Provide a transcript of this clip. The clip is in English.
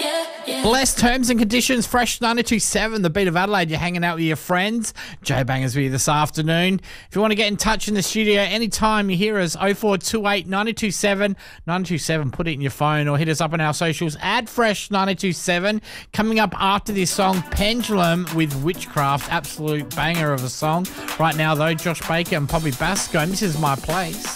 Less terms and conditions, Fresh 92.7, the beat of Adelaide. You're hanging out with your friends. Jay Bangers with you this afternoon. If you want to get in touch in the studio anytime, you hear us 0428 927 927. Put it in your phone or hit us up on our socials at Fresh 92.7. Coming up after this song, Pendulum with Witchcraft. Absolute banger of a song. Right now, though, Josh Baker and Poppy Basco. And this is My Place.